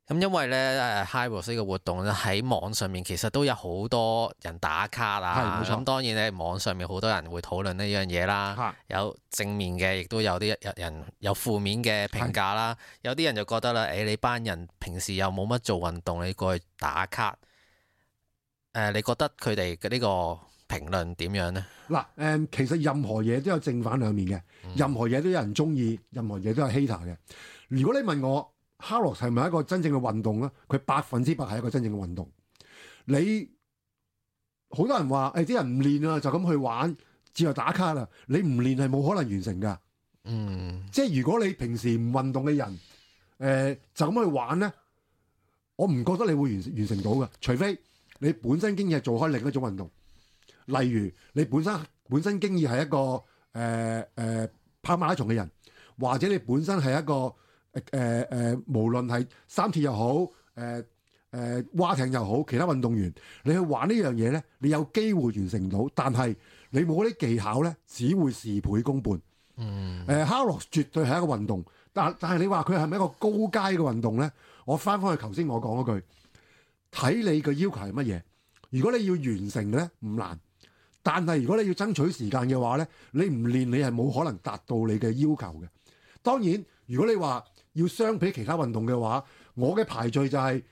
咁因為咧HYROX呢個活動咧喺網上面其實都有好多人打卡啊，咁當然咧網上面好多人會討論呢樣嘢啦，有正面嘅，亦都有啲人有負面嘅評價啦。有啲人就覺得啦，你班人平時又冇乜做運動，你過去打卡，你覺得佢哋嘅呢個評論點樣呢？ 嗱，其實任何嘢都有正反兩面嘅，任何嘢都有人中意，任何嘢都有 hater 嘅。如果你問我，HYROX係咪一個真正嘅運動咧？佢100%係一個真正嘅運動。你好多人話啲人唔練啊，就咁去玩，自由打卡啦。你唔練係冇可能完成㗎。即係如果你平時唔運動嘅人，就咁去玩咧，我唔覺得你會完成到嘅。除非你本身經已係做開另一種運動，例如你本身經已係一個跑馬拉松嘅人，或者你本身係一個無論係三鐵又好，划艇又好，其他運動員，你去玩呢樣嘢咧，你有機會完成到，但係你冇嗰啲技巧咧，只會事倍功半。HYROX 絕對係一個運動，但係你話佢係咪一個高階嘅運動咧？我翻返去頭先我講嗰句，睇你嘅要求係乜嘢。如果你要完成嘅咧，唔難，但係如果你要爭取時間嘅話咧，你唔練你係冇可能達到你嘅要求嘅。當然，如果你話要相比其他運動嘅話，我嘅排序就係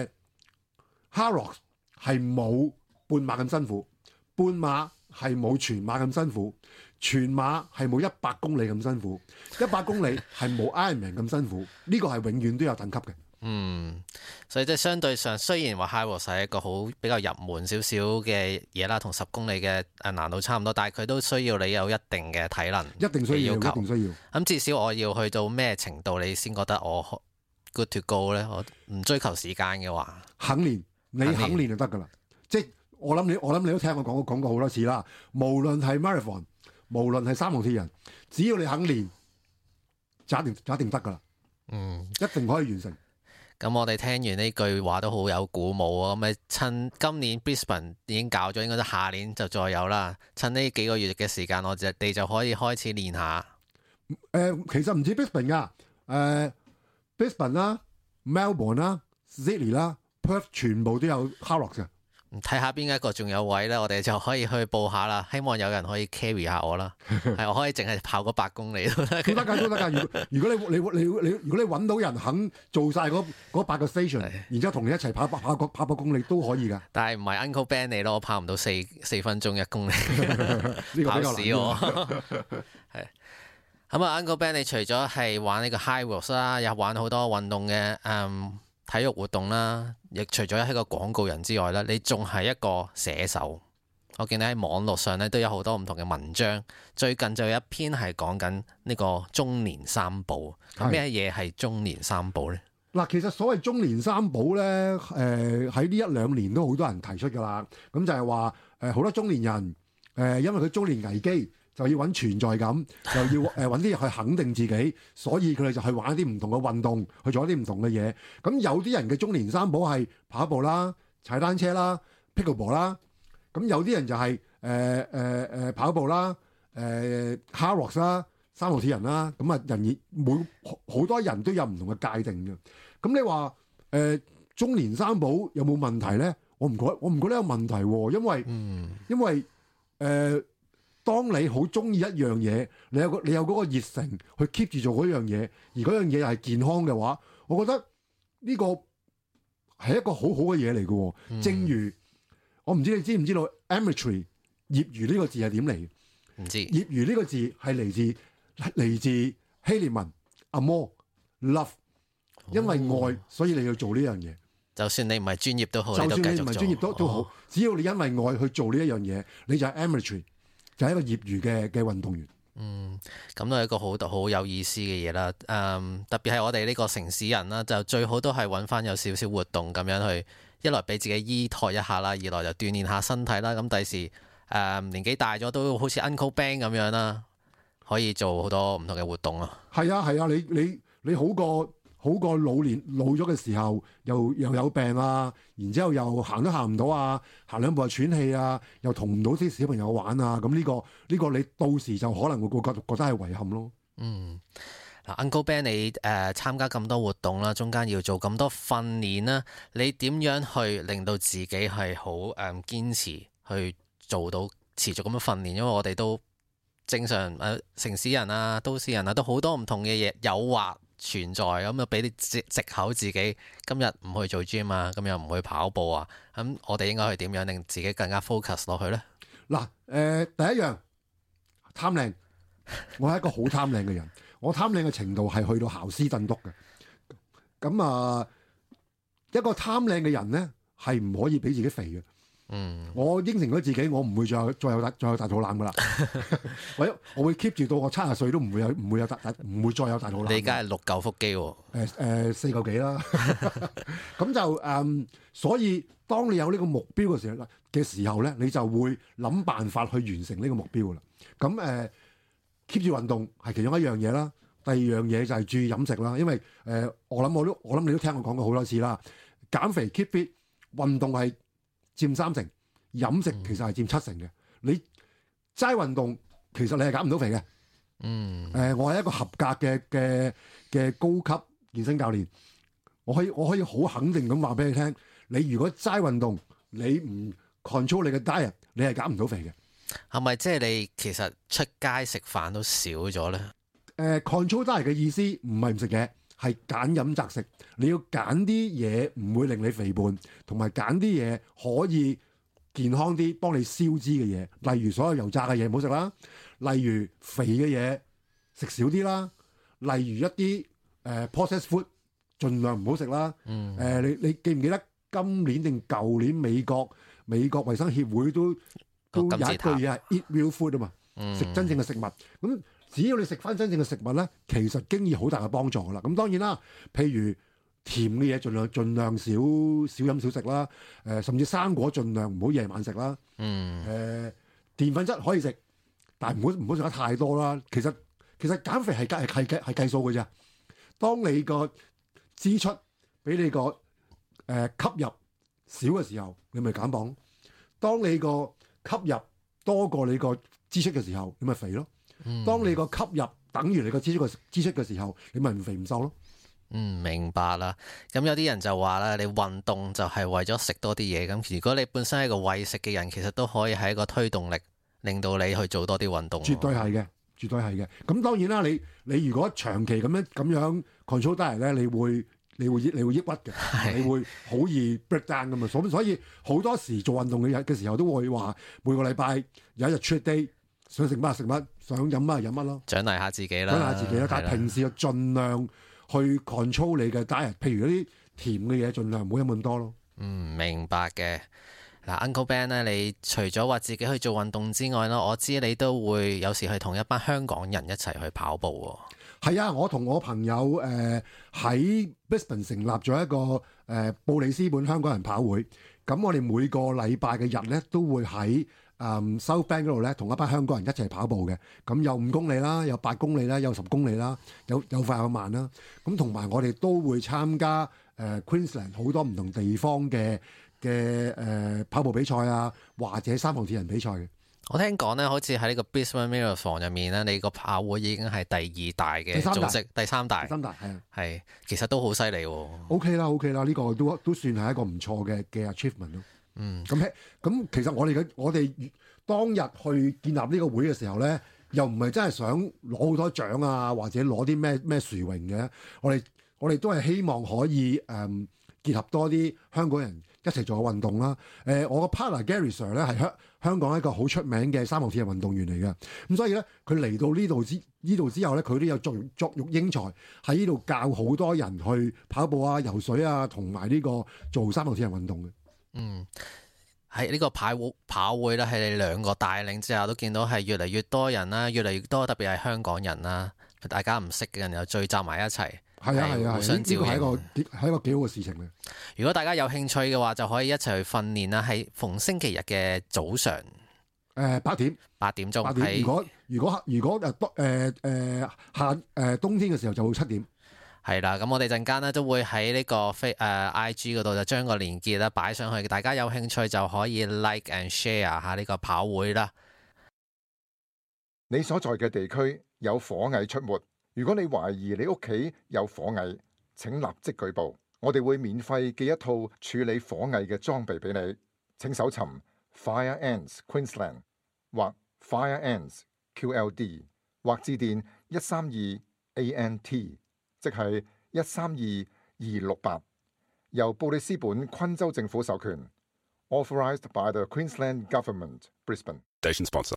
HYROX係冇半馬咁辛苦，半馬係冇全馬咁辛苦，全馬係冇100公里咁辛苦，100公里係冇 Ironman 咁辛苦。呢個係永遠都有等級嘅。 所以即係相對上，雖然話 HYROX係一個好比較入門少少嘅嘢啦，同10公里嘅難度差唔多，但係佢都需要你有一定嘅體能， 一定需要，一定需要。 咁至少我要去到咩程度，你先覺得我 good to go 咧？我唔追求時間嘅話， 肯練，你肯練就得噶啦。即係我諗你都聽我講過好多次啦。無論係 marathon， 無論係3項鐵人，只要你肯練，就一定得噶啦。一定可以完成。 咁我哋聽完呢句話都好有鼓舞啊！咁咪趁今年 Brisbane 已經搞咗，應該都下年就再有啦。趁呢幾個月嘅時間，我哋就可以開始練下。 其實唔止 Brisbane 噶，Brisbane 啦、Melbourne 啦、Sydney 啦、Perth 全部都有 HYROX 嘅。 睇下邊一個仲有位咧，我哋就可以去報下啦。希望有人可以 carry 下我啦，係我可以淨係跑嗰8公里都得㗎。如果你揾到人肯做晒嗰8個 station， 然之後同你一齊跑8公里都可以㗎。 但係唔係 Uncle Ben 你咯，我跑唔到4分鐘1公里， 呢個跑死我。係咁啊，Uncle Ben 你除咗係玩呢個 HYROX 啦，又玩好多運動嘅體育活動啦，亦除咗係一個廣告人之外咧，你仲係一個寫手。我見你喺網絡上咧都有好多唔同嘅文章，最近就有一篇係講緊呢個中年三寶。咩嘢係中年三寶呢？ 嗱，其實所謂中年三寶咧，喺呢1-2年都好多人提出㗎啦。咁就係話好多中年人因為佢中年危機，就要揾存在感，又要揾啲嘢去肯定自己，所以佢哋就去玩一啲唔同嘅運動，去做一啲唔同嘅嘢。咁有啲人嘅中年三寶係跑步啦、踩單車啦、pickleball 啦。咁有啲人就係跑步啦、HYROX 啦、3項鐵人啦。咁啊，好多人都有唔同嘅界定嘅。咁你話中年三寶有冇問題咧？我唔覺得有問題喎，因為當你好中意一樣嘢，你有嗰個熱誠去 keep 住做嗰樣嘢，而嗰樣嘢又係健康嘅話，我覺得呢個係一個好好嘅嘢嚟嘅。正如我唔知你知唔知道 amateur 業餘呢個字係點嚟？ 唔知業餘呢個字係嚟自希臘文 amor love， 因為愛所以你要做呢樣嘢。 就算你唔係專業都好， 就算你唔係專業都好，只要你因為愛去做呢一樣嘢，你就係 amateur。就係一個業餘嘅運動員。 咁都係一個好有意思嘅嘢啦。特別係我哋呢個城市人啦，就最好都係揾翻有少少活動咁樣去，一來俾自己依托一下啦，二來就鍛鍊下身體啦。咁第時年紀大咗都好似 Uncle Ben 咁樣啦，可以做好多唔同嘅活動啊。 係啊，你好過老咗嘅時候又有病啊，然之後又行都行唔到啊，行2步就喘氣啊，又同唔到啲小朋友玩啊，咁呢個你到時就可能會覺得係遺憾咯。 Uncle Ben，你參加咁多活動啦，中間要做咁多訓練啦，你點樣去令到自己係好堅持去做到持續咁樣訓練？因為我哋都正常城市人啊、都市人啊，都好多唔同嘅嘢誘惑存在，咁就俾啲藉口自己今日唔去做 gym 啊，今日唔去跑步啊，咁我哋應該去點樣令自己更加 focus 落去呢？ 嗱，第一樣貪靚，我係一個好貪靚嘅人。我貪靚嘅程度係去到校斯頓篤嘅，咁一個貪靚嘅人咧係唔可以俾自己肥嘅。我應承咗自己，我唔會再有大肚腩噶啦。我會 keep 住到我70歲都唔會再有大肚腩。 你而家係6嚿腹肌喎 ，4嚿幾啦。咁就所以當你有呢個目標嘅時候咧，你就會諗辦法去完成呢個目標噶啦。咁keep 住運動係其中一樣嘢啦，第二樣嘢就係注意飲食啦。因為我諗你都聽我講過好多次啦。減肥 keep fit， 運動係佔30%，飲食其實係佔70%嘅。你齋運動其實你係減唔到肥嘅。我係一個合格嘅高級健身教練，我可以好肯定咁話俾你聽，你如果齋運動，你唔 control 你嘅 diet， 你係減唔到肥嘅。 係咪即係你其實出街食飯都少咗咧 ？control diet 嘅意思唔係唔食嘢，係揀飲擇食。你要揀啲嘢唔會令你肥胖，同埋揀啲嘢可以健康啲，幫你消脂嘅嘢。例如所有油炸嘅嘢唔好食啦，例如肥嘅嘢食少啲啦，例如一啲processed food 盡量唔好食啦。你記唔記得今年定舊年美國衛生協會都有一句嘢係 eat real food 啊嘛，食真正嘅食物。咁只要你食翻真正嘅食物咧，其實經已好大嘅幫助噶啦。咁當然啦，譬如甜嘅嘢盡量少飲少食啦。甚至生果盡量唔好夜晚食啦。澱粉質可以食，但係唔好食得太多啦。其實減肥係計數嘅啫。當你個支出俾你個吸入少嘅時候，你咪減磅。當你個吸入多過你個支出嘅時候，你咪肥咯。當你個吸入等於你個支出嘅時候，你咪唔肥唔瘦咯。 明白啦。咁有啲人就話啦，你運動就係為咗食多啲嘢。咁如果你本身係一個為食嘅人，其實都可以係一個推動力，令到你去做多啲運動。 絕對係嘅。咁當然啦，你如果長期咁樣 control diet 咧，你會抑鬱嘅，你會好易 break down 噶嘛。所以好多時做運動嘅時候都會話，每個禮拜有一日 cheat day， 想食乜食乜，想飲乜飲乜咯， 獎勵下自己啦。 但係平時就盡量去 control 你嘅 diet， 譬如嗰啲甜嘅嘢，盡量唔好飲咁多咯。 明白嘅。嗱，Uncle Ben 咧，你除咗話自己去做運動之外啦，我知你都會有時去同一班香港人一齊去跑步喎。 係啊，我同我朋友喺 Brisbane 成立咗一個布里斯本香港人跑會。咁我哋每個禮拜嘅日咧都會喺South Bank 嗰度咧同一班香港人一齊跑步嘅。咁有5公里啦，有8公里啦，有10公里啦，有快有慢啦。咁同埋我哋都會參加Queensland 好多唔同地方嘅跑步比賽啊，或者三項鐵人比賽嘅。 我聽講咧，好似喺呢個 Brisbane Marathon 入面咧，你個跑會已經係第2大嘅組織，第三大係啊，係其實都好犀利喎。 OK 啦，呢個都算係一個唔錯嘅 achievement 咯。咁其實我哋當日去建立呢個會嘅時候咧，又唔係真係想攞好多獎啊，或者攞啲咩殊榮嘅。我哋都係希望可以結合多啲香港人一齊做個運動啦。我個 partner Gary Sir 咧係香港一個好出名嘅三項鐵人運動員嚟嘅。咁所以咧，佢嚟到呢度之後咧，佢都有作育英才，喺呢度教好多人去跑步啊、游水啊，同埋呢個做三項鐵人運動嘅。 喺呢個跑會咧，喺你兩個帶領之下，都見到係越嚟越多人啦，越嚟越多，特別係香港人啦，大家唔識嘅人又聚集埋一齊。 係啊， 互相照應， 係一個幾好嘅事情嘅。 如果大家有興趣嘅話，就可以一齊去訓練啦。係逢星期日嘅早上 ，8點鐘。如果冬天嘅時候就會7點。 係啦，咁我哋陣間咧都會喺呢個IG 嗰度就將個連結咧擺上去，大家有興趣就可以 like and share 下呢個跑會啦。 你所在嘅地區有火蟻出沒， 如果你懷疑你屋企有火蟻，請立即舉報，我哋會免費寄一套處理火蟻嘅裝備俾你。請搜尋 Fire Ants Queensland 或 Fire Ants QLD 或致電132 ANT， 即係132-268，由布里斯本昆州政府授權。Authorized by the Queensland Government, Brisbane. Station sponsor.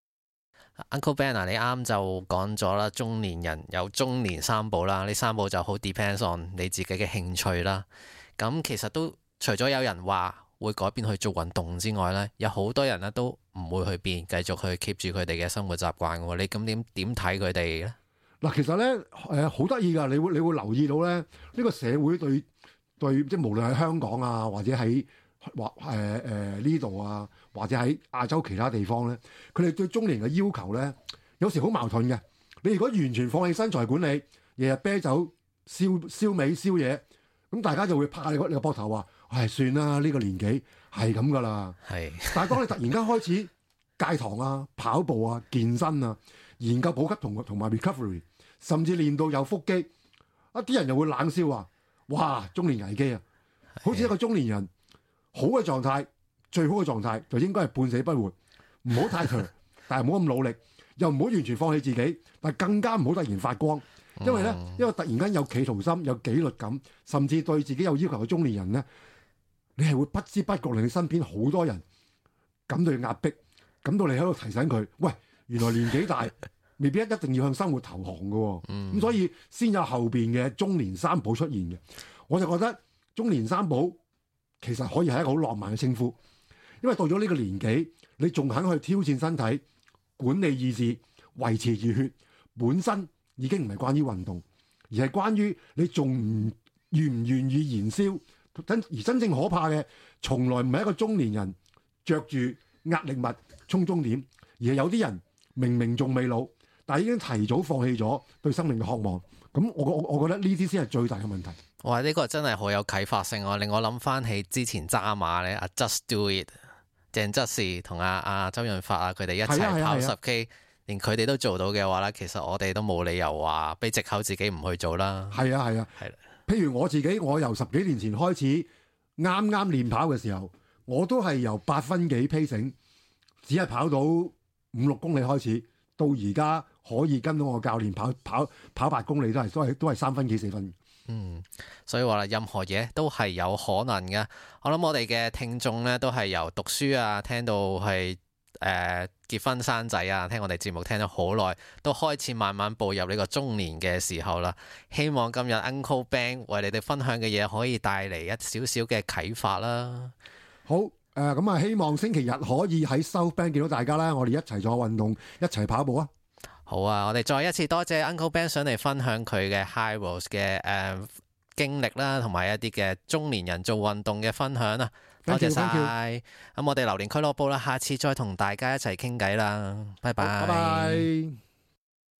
Uncle Ben 啊，你啱就講咗啦，中年人有中年三寶啦，呢三寶就好 depends on 你自己嘅興趣啦。咁其實都除咗有人話會改變去做運動之外呢，有好多人呢都唔會去變，繼續去 keep 住佢哋嘅生活習慣喎。你咁點睇佢哋呢？嗱， 其實呢好得意㗎，你會留意到呢，呢個社會對即係無論喺香港啊，或者喺呢度啊，或者喺亞洲其他地方咧，佢哋對中年嘅要求咧，有時好矛盾嘅。你如果完全放棄身材管理，日日啤酒、燒味、宵夜，咁大家就會拍你個膊頭話：唉，算啦，呢個年紀係咁噶啦。係。但係當你突然間開始戒糖啊、跑步啊、健身啊、研究補給同埋 recovery， 甚至練到有腹肌，一啲人又會冷笑話：哇，中年危機啊！好似一個中年人。好嘅狀態，最好嘅狀態就應該係半死不活，唔好太強，但係唔好咁努力，又唔好完全放棄自己，但係更加唔好突然發光，因為突然間有企圖心、有紀律感，甚至對自己有要求嘅中年人咧，你係會不知不覺令你身邊好多人感到壓迫，感到你喺度提醒佢：喂，原來年紀大，未必一定要向生活投降嘅。咁所以先有後邊嘅中年三寶出現嘅。我就覺得中年三寶其實可以係一個好浪漫嘅稱呼，因為到咗呢個年紀，你仲肯去挑戰身體、管理意志、維持熱血，本身已經唔係關於運動，而係關於你仲願唔願意燃燒。而真正可怕嘅，從來唔係一個中年人着住壓力襪衝終點，而係有啲人明明仲未老，但係已經提早放棄咗對生命嘅渴望。咁我覺得呢啲先係最大嘅問題。 哇！呢個真係好有啟發性喎，令我諗翻起之前渣馬咧，阿 Just Do It 鄭則仕同阿周潤發啊，佢哋一齊跑10K，連佢哋都做到嘅話咧，其實我哋都冇理由話俾藉口自己唔去做啦。係啊。譬如我自己，我由10幾年前開始啱練跑嘅時候，我都係由8分幾 pacing，只係跑到5-6公里開始，到而家可以跟到我教練跑8公里都係3分幾4分。所以話啦，任何嘢都係有可能嘅。我諗我哋嘅聽眾呢，都係由讀書啊，聽到係結婚生仔啊，聽我哋節目聽咗好耐，都開始慢慢步入呢個中年嘅時候啦。希望今日 Uncle Ben 為你哋分享嘅嘢可以帶嚟一少少嘅啟發啦。好，咁啊，希望星期日可以喺 South Bank 見到大家啦，我哋一齊做運動，一齊跑步啊！好啊！我哋再一次多謝 Uncle Ben 上嚟分享佢嘅 High Road 嘅經歷啦，同埋一啲嘅中年人做運動嘅分享啊！多謝晒。咁我哋榴蓮俱樂部啦，下次再同大家一齊傾偈啦，拜拜。